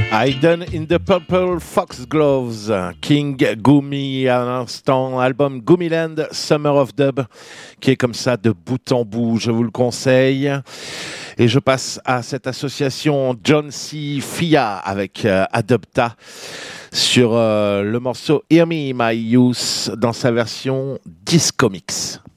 Hidden in the Purple Foxgloves, King Gumi à l'instant, album Gumiland, Summer of Dub, qui est comme ça de bout en bout, je vous le conseille. Et je passe à cette association John C. Fia avec Adopta sur le morceau Hear Me My Youth dans sa version Disco Mix.